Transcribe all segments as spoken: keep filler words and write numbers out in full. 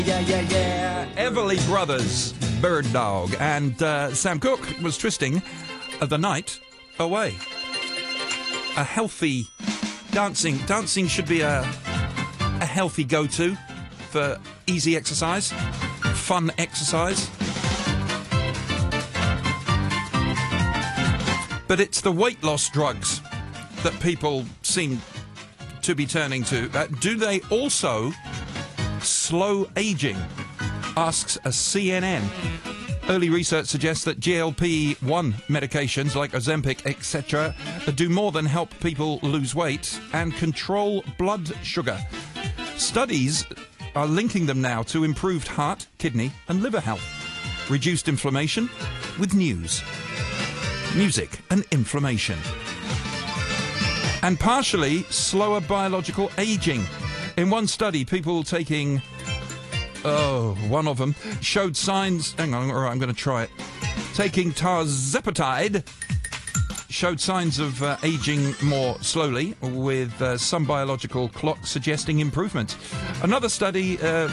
Yeah, yeah, yeah. Everly Brothers, Bird Dog, and uh, Sam Cooke was twisting the night away. A healthy dancing. Dancing should be a, a healthy go-to for easy exercise, fun exercise. But it's the weight loss drugs that people seem to be turning to. Uh, do they also slow aging? Asks a C N N. Early research suggests that G L P one medications like Ozempic, et cetera, do more than help people lose weight and control blood sugar. Studies are linking them now to improved heart, kidney and liver health, reduced inflammation with news, music and inflammation, and partially slower biological aging. In one study, people taking, oh, one of them, showed signs, hang on, all right, I'm going to try it, taking tirzepatide, showed signs of uh, aging more slowly, with uh, some biological clock suggesting improvement. Another study, uh,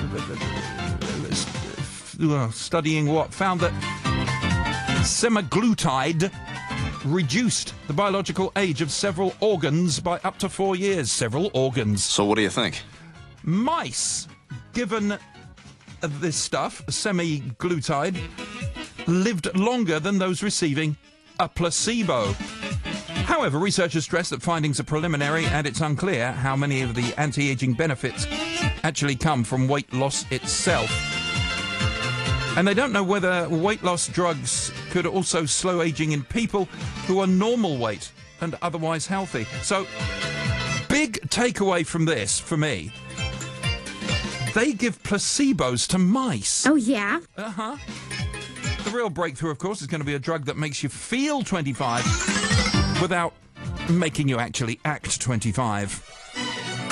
uh, studying what, found that semaglutide reduced the biological age of several organs by up to four years. Several organs. So what do you think? Mice, given this stuff, semaglutide, lived longer than those receiving a placebo. However, researchers stress that findings are preliminary and it's unclear how many of the anti-aging benefits actually come from weight loss itself. And they don't know whether weight loss drugs could also slow aging in people who are normal weight and otherwise healthy. So, big takeaway from this, for me, they give placebos to mice. Oh, yeah? Uh-huh. The real breakthrough, of course, is going to be a drug that makes you feel twenty-five without making you actually act twenty-five.